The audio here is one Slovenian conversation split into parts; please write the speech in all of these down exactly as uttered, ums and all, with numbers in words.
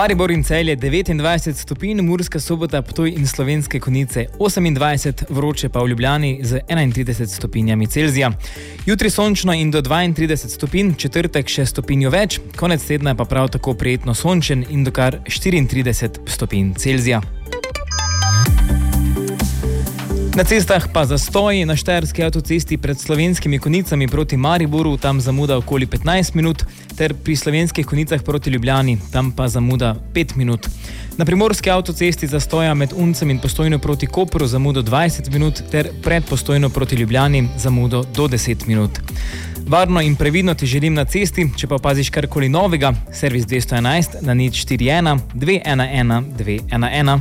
Maribor in Celje devetindvajset stopinj, Murska Sobota, Ptuj in Slovenske Konjice osemindvajset, vroče pa v Ljubljani z enaintrideset stopinjami Celzija. Jutri sončno in do dvaintrideset stopinj, četrtek še stopinjo več, konec tedna pa prav tako prijetno sončen in do kar štiriintrideset stopinj Celzija. Na cestah pa zastoji. Na štajerski avtocesti pred Slovenskimi Konjicami proti Mariboru, tam zamuda okoli petnajst minut, ter pri Slovenskih Konjicah proti Ljubljani, tam pa zamuda pet minut. Na primorski avtocesti zastoja med Uncem in Postojno proti Kopru zamudo dvajset minut, ter pred Postojno proti Ljubljani zamudo do deset minut. Varno in previdno ti želim na cesti, če pa opaziš karkoli novega, servis dvesto enajst na nič štiri ena dve ena ena dve ena ena.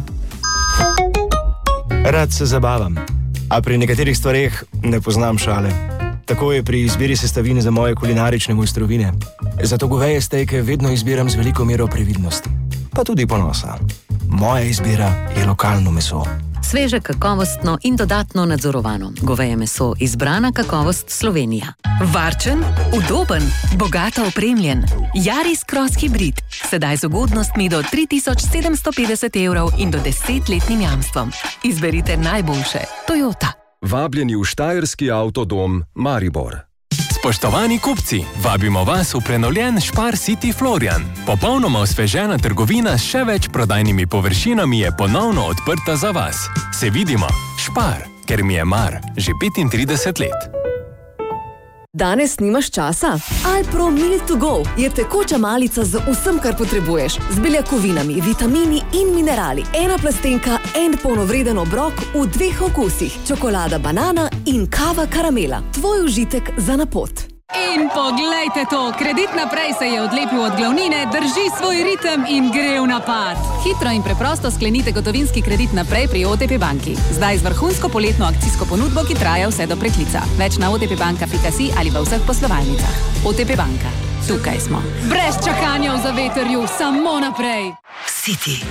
Rad se zabavam, a pri nekaterih stvareh ne poznam šale. Tako je pri izbiri sestavine za moje kulinarične mojstrovine. Zato goveje stejke vedno izbiram z veliko mero previdnosti, pa tudi ponosa. Moja izbira je lokalno meso. Sveže, kakovostno in dodatno nadzorovano. Goveje meso, izbrana kakovost Slovenija. Varčen, udoben, bogato opremljen. Yaris Cross Hybrid. Sedaj z ugodnostmi do tri tisoč sedemsto petdeset evrov in do desetletnim jamstvom. Izberite najboljše. Toyota. Vabljeni v Štajerski avtodom Maribor. Spoštovani kupci, vabimo vas v prenovljen Spar City Florian. Popolnoma osvežena trgovina s še več prodajnimi površinami je ponovno odprta za vas. Se vidimo, Spar, ker mi je mar, že petintrideset let. Danes nimaš časa? Alpro Meal to Go je tekoča malica z vsem, kar potrebuješ. Z beljakovinami, vitamini in minerali. Ena plastenka, en polnovreden obrok v dveh okusih. Čokolada banana in kava karamela. Tvoj užitek za na pot. In poglejte to, Kredit naprej se je odlepil od glavnine, drži svoj ritem in gre v napad. Hitro in preprosto sklenite gotovinski kredit naprej pri O T P banki. Zdaj z vrhunsko poletno akcijsko ponudbo, ki traja vse do preklica. Več na otpbanka pika si ali v vseh poslovalnicah. O T P banka. Tukaj smo. Brez čakanja v zavetrju, samo naprej. City.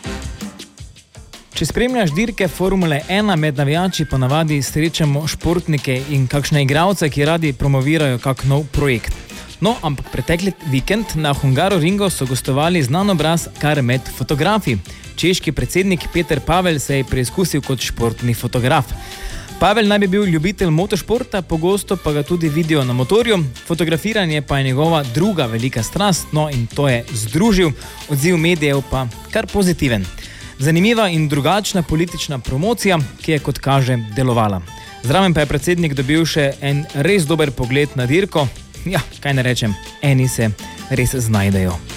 Če spremljaš dirke Formule ena, med navijači ponavadi srečamo športnike in kakšne igralce, ki radi promovirajo kak nov projekt. No, ampak pretekli vikend na Hungaroringu so gostovali znan obraz kar med fotografi. Češki predsednik Peter Pavel se je preizkusil kot športni fotograf. Pavel naj bi bil ljubitelj motošporta, pogosto pa ga tudi vidijo na motorju. Fotografiranje pa je njegova druga velika strast, no in to je združil, odziv medijev pa kar pozitiven. Zanimiva in drugačna politična promocija, ki je kot kaže delovala. Zraven pa je predsednik dobil še en res dober pogled na dirko. Ja, kaj ne rečem, eni se res znajdejo.